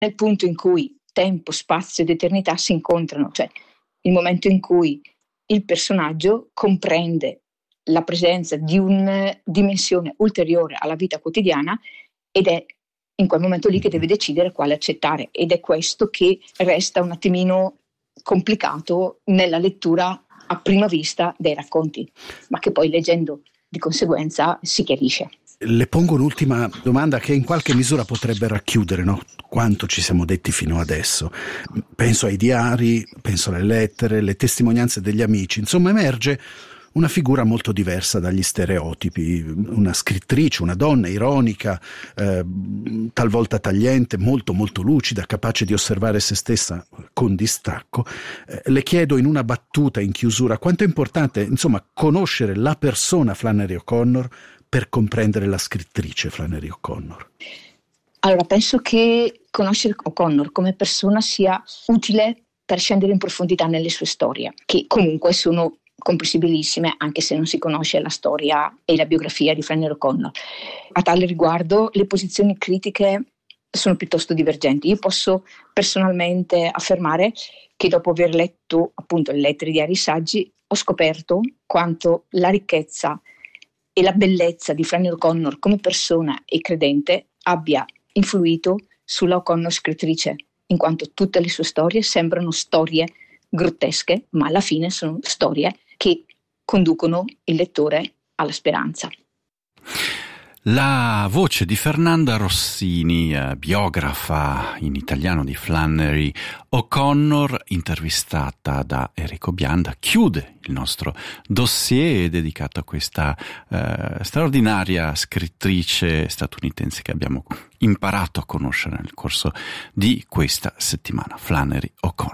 nel punto in cui tempo, spazio ed eternità si incontrano, cioè il momento in cui il personaggio comprende la presenza di una dimensione ulteriore alla vita quotidiana ed è in quel momento lì che deve decidere quale accettare, ed è questo che resta un attimino complicato nella lettura a prima vista dei racconti, ma che poi leggendo di conseguenza si chiarisce. Le pongo un'ultima domanda che in qualche misura potrebbe racchiudere, no, quanto ci siamo detti fino adesso. Penso ai diari, penso alle lettere, le testimonianze degli amici, insomma emerge una figura molto diversa dagli stereotipi, una scrittrice, una donna ironica, talvolta tagliente, molto molto lucida, capace di osservare se stessa con distacco. Le chiedo in una battuta in chiusura quanto è importante, insomma, conoscere la persona Flannery O'Connor per comprendere la scrittrice Flannery O'Connor. Allora, penso che conoscere O'Connor come persona sia utile per scendere in profondità nelle sue storie, che comunque sono comprensibilissime anche se non si conosce la storia e la biografia di Flannery O'Connor. A tale riguardo le posizioni critiche sono piuttosto divergenti. Io posso personalmente affermare che dopo aver letto appunto le lettere, diari e saggi ho scoperto quanto la ricchezza e la bellezza di Flannery O'Connor come persona e credente abbia influito sulla O'Connor scrittrice, in quanto tutte le sue storie sembrano storie grottesche, ma alla fine sono storie che conducono il lettore alla speranza. La voce di Fernanda Rossini, biografa in italiano di Flannery O'Connor, intervistata da Enrico Bianda, chiude il nostro dossier dedicato a questa straordinaria scrittrice statunitense che abbiamo imparato a conoscere nel corso di questa settimana, Flannery O'Connor.